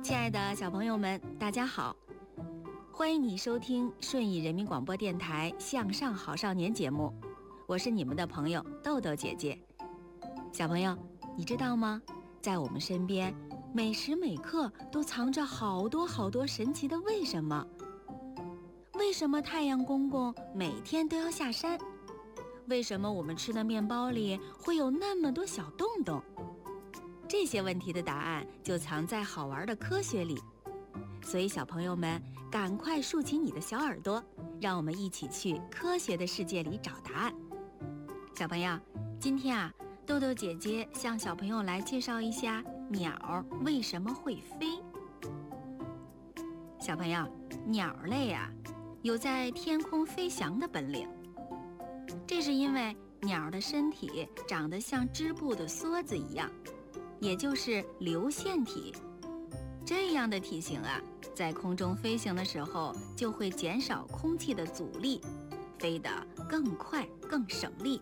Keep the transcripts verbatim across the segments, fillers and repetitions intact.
亲爱的小朋友们，大家好，欢迎你收听顺义人民广播电台向上好少年节目，我是你们的朋友豆豆姐姐。小朋友，你知道吗？在我们身边，每时每刻都藏着好多好多神奇的为什么。为什么太阳公公每天都要下山？为什么我们吃的面包里会有那么多小洞洞？这些问题的答案就藏在好玩的科学里，所以小朋友们赶快竖起你的小耳朵，让我们一起去科学的世界里找答案。小朋友，今天啊，豆豆姐姐向小朋友来介绍一下鸟为什么会飞。小朋友，鸟类啊，有在天空飞翔的本领，这是因为鸟的身体长得像织布的梭子一样，也就是流线体。这样的体型啊，在空中飞行的时候就会减少空气的阻力，飞得更快更省力。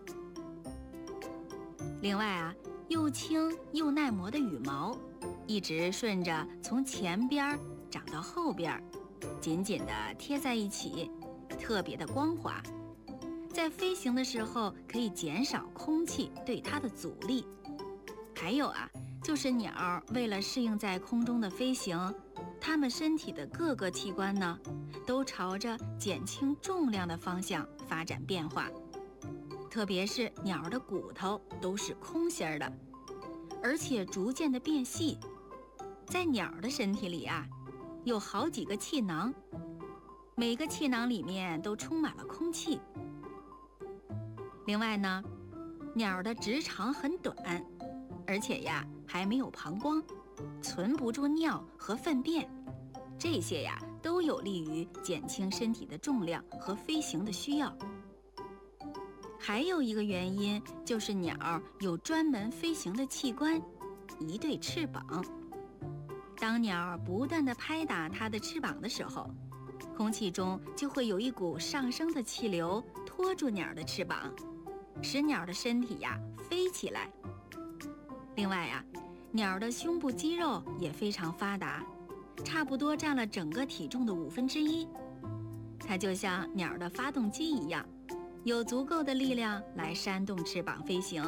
另外啊，又轻又耐磨的羽毛一直顺着从前边长到后边，紧紧地贴在一起，特别的光滑，在飞行的时候可以减少空气对它的阻力。还有啊，就是鸟为了适应在空中的飞行，它们身体的各个器官呢，都朝着减轻重量的方向发展变化。特别是鸟的骨头都是空心儿的，而且逐渐的变细。在鸟的身体里啊，有好几个气囊，每个气囊里面都充满了空气。另外呢，鸟的直肠很短，而且呀还没有膀胱，存不住尿和粪便，这些呀都有利于减轻身体的重量和飞行的需要。还有一个原因就是鸟有专门飞行的器官，一对翅膀。当鸟不断地拍打它的翅膀的时候，空气中就会有一股上升的气流拖住鸟的翅膀，使鸟的身体呀飞起来。另外啊，鸟的胸部肌肉也非常发达，差不多占了整个体重的五分之一。它就像鸟的发动机一样，有足够的力量来扇动翅膀飞行。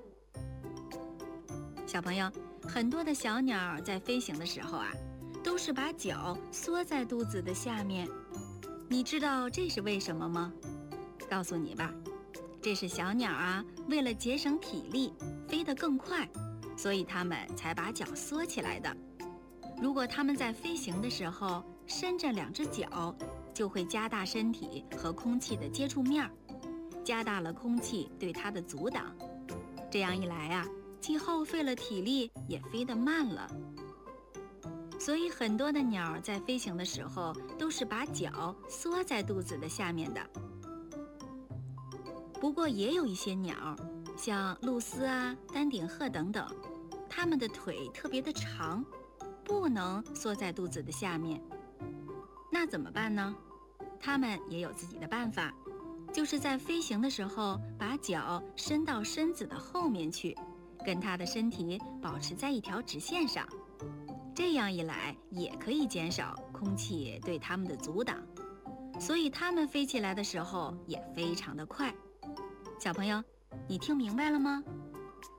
小朋友，很多的小鸟在飞行的时候啊，都是把脚缩在肚子的下面。你知道这是为什么吗？告诉你吧，这是小鸟啊，为了节省体力，飞得更快，所以它们才把脚缩起来的。如果它们在飞行的时候伸着两只脚，就会加大身体和空气的接触面，加大了空气对它的阻挡。这样一来啊，既耗费了体力，也飞得慢了。所以很多的鸟在飞行的时候都是把脚缩在肚子的下面的。不过也有一些鸟，像鹭鸶啊、丹顶鹤等等，它们的腿特别的长，不能缩在肚子的下面。那怎么办呢？它们也有自己的办法，就是在飞行的时候把脚伸到身子的后面去，跟它的身体保持在一条直线上。这样一来也可以减少空气对它们的阻挡，所以它们飞起来的时候也非常的快。小朋友，你听明白了吗？